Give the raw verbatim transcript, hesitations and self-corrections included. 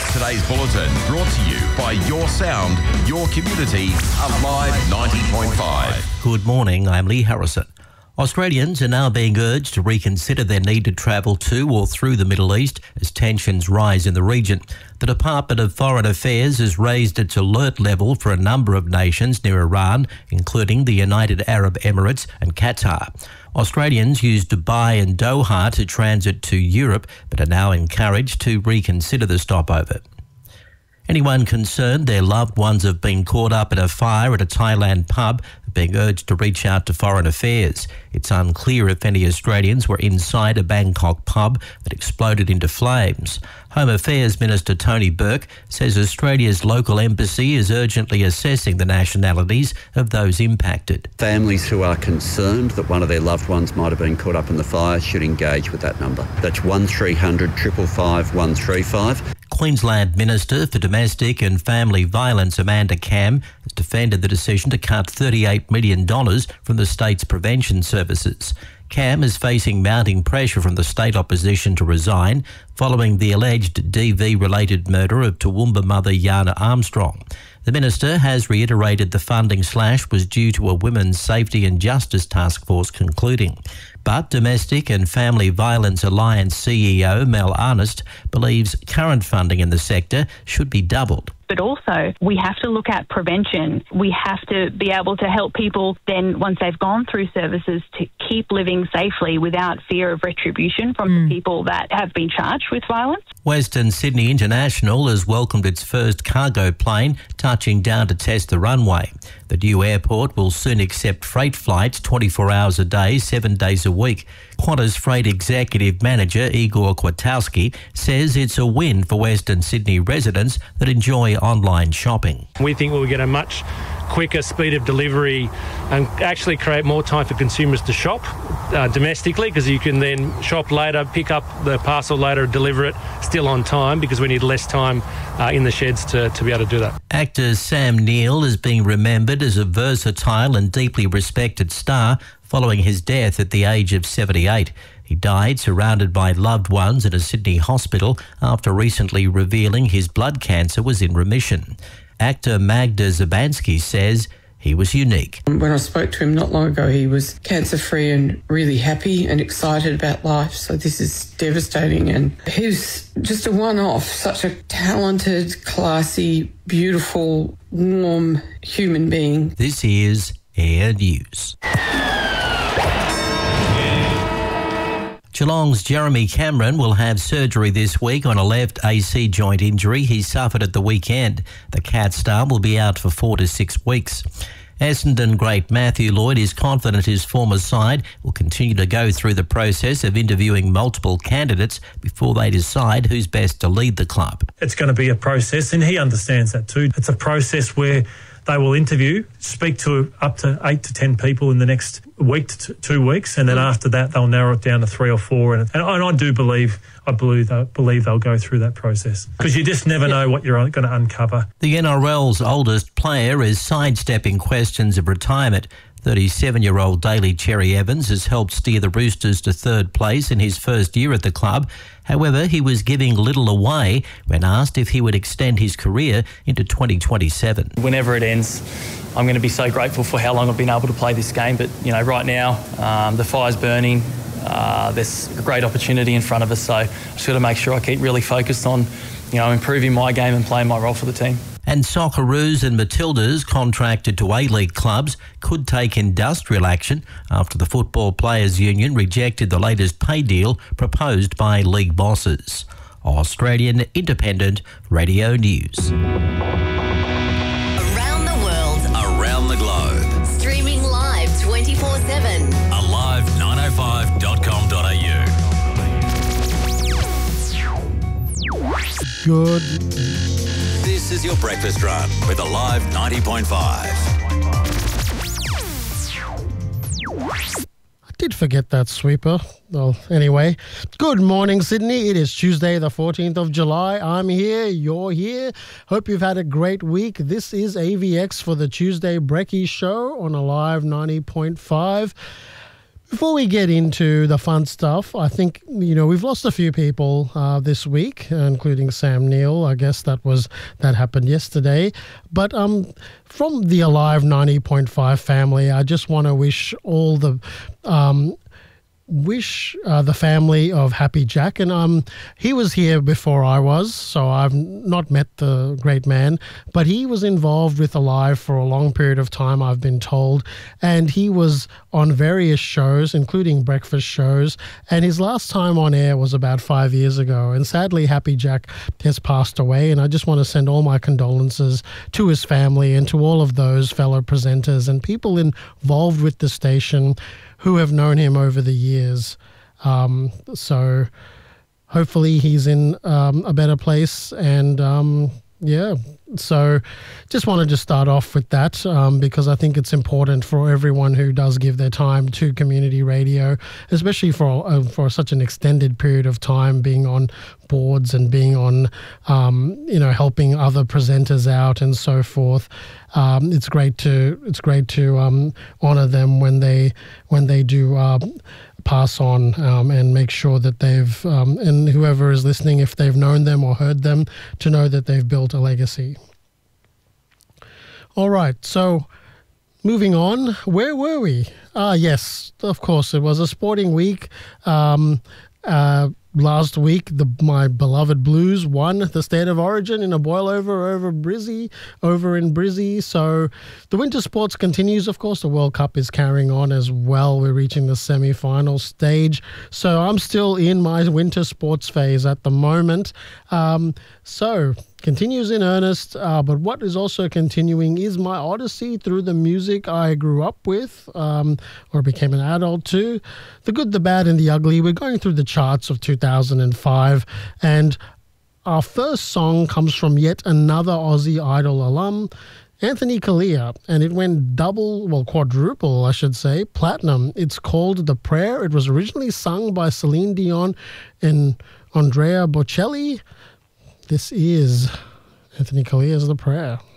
Today's bulletin brought to you by Your Sound, Your Community, Alive ninety point five. Good morning, I'm Lee Harrison. Australians are now being urged to reconsider their need to travel to or through the Middle East as tensions rise in the region. The Department of Foreign Affairs has raised its alert level for a number of nations near Iran, including the United Arab Emirates and Qatar. Australians use Dubai and Doha to transit to Europe, but are now encouraged to reconsider the stopover. Anyone concerned their loved ones have been caught up in a fire at a Thailand pub are being urged to reach out to Foreign Affairs. It's unclear if any Australians were inside a Bangkok pub that exploded into flames. Home Affairs Minister Tony Burke says Australia's local embassy is urgently assessing the nationalities of those impacted. Families who are concerned that one of their loved ones might have been caught up in the fire should engage with that number. That's one three hundred five five five one three five. Queensland Minister for Domestic and Family Violence Amanda Cam has defended the decision to cut thirty-eight million dollars from the state's prevention services. Cam is facing mounting pressure from the state opposition to resign following the alleged D V-related murder of Toowoomba mother Yana Armstrong. The minister has reiterated the funding slash was due to a Women's Safety and Justice Task Force concluding. But Domestic and Family Violence Alliance C E O Mel Arnest believes current funding in the sector should be doubled. But also, we have to look at prevention. We have to be able to help people then, once they've gone through services, to keep living safely without fear of retribution from mm. the people that have been charged with violence. Western Sydney International has welcomed its first cargo plane touching down to test the runway. The new airport will soon accept freight flights twenty-four hours a day, seven days a week. Qantas Freight Executive Manager Igor Kwiatkowski says it's a win for Western Sydney residents that enjoy online shopping. We think we'll get a much quicker speed of delivery and actually create more time for consumers to shop uh, domestically, because you can then shop later, pick up the parcel later, deliver it still on time, because we need less time uh, in the sheds to, to be able to do that. Actor Sam Neill is being remembered as a versatile and deeply respected star following his death at the age of seventy-eight. He died surrounded by loved ones in a Sydney hospital after recently revealing his blood cancer was in remission. Actor Magda Zabansky says he was unique. When I spoke to him not long ago, he was cancer-free and really happy and excited about life. So this is devastating. And he was just a one-off, such a talented, classy, beautiful, warm human being. This is Air News. Geelong's Jeremy Cameron will have surgery this week on a left A C joint injury he suffered at the weekend. The Cat star will be out for four to six weeks. Essendon great Matthew Lloyd is confident his former side will continue to go through the process of interviewing multiple candidates before they decide who's best to lead the club. It's going to be a process, and he understands that too. It's a process where they will interview, speak to up to eight to ten people in the next week to t- two weeks, and then after that they'll narrow it down to three or four. And, and, and I do believe, I believe, I believe they'll go through that process, because you just never know what you're going to uncover. The N R L's oldest player is sidestepping questions of retirement. thirty-seven-year-old Daly Cherry Evans has helped steer the Roosters to third place in his first year at the club. However, he was giving little away when asked if he would extend his career into twenty twenty-seven. Whenever it ends, I'm going to be so grateful for how long I've been able to play this game. But, you know, right now, um, the fire's burning. Uh, there's a great opportunity in front of us. So I've just got to make sure I keep really focused on, you know, improving my game and playing my role for the team. And Socceroos and Matildas contracted to A-League clubs could take industrial action after the Football Players Union rejected the latest pay deal proposed by league bosses. Australian Independent Radio News. Around the world. Around the globe. Streaming live twenty-four seven. alive nine oh five dot com dot a u. Good. This is your breakfast run with Alive ninety point five. I did forget that sweeper. Well, anyway, good morning, Sydney. It is Tuesday, the fourteenth of July. I'm here. You're here. Hope you've had a great week. This is A V X for the Tuesday Brekkie Show on Alive ninety point five. Before we get into the fun stuff, I think, you know, we've lost a few people uh, this week, including Sam Neill. I guess that was that happened yesterday. But um, from the Alive ninety point five family, I just want to wish all the... Um, wish uh, the family of Happy Jack, and um, he was here before I was, so I've not met the great man, but he was involved with Alive for a long period of time, I've been told, and he was on various shows, including breakfast shows, and his last time on air was about five years ago, and sadly Happy Jack has passed away, and I just want to send all my condolences to his family and to all of those fellow presenters and people involved with the station who have known him over the years. Um, so hopefully he's in um, a better place. And um, yeah, so just wanted to start off with that um, because I think it's important for everyone who does give their time to community radio, especially for uh, for such an extended period of time, being on boards and being on, um, you know, helping other presenters out and so forth. Um, it's great to it's great to um, honor them when they when they do uh, pass on um, and make sure that they've um, and whoever is listening, if they've known them or heard them, to know that they've built a legacy. All right, so moving on, where were we? Ah, yes, of course, it was a sporting week. Um, uh, Last week, the, my beloved Blues won the State of Origin in a boil-over over Brizzy, over in Brizzy. So the winter sports continues, of course. The World Cup is carrying on as well. We're reaching the semi-final stage. So I'm still in my winter sports phase at the moment. Um, so continues in earnest, uh, but what is also continuing is my odyssey through the music I grew up with um, or became an adult to. The good, the bad, and the ugly. We're going through the charts of two thousand five, and our first song comes from yet another Aussie Idol alum, Anthony Callea, and it went double, well, quadruple, I should say, platinum. It's called The Prayer. It was originally sung by Celine Dion and Andrea Bocelli. This is Anthony Callea's The Prayer.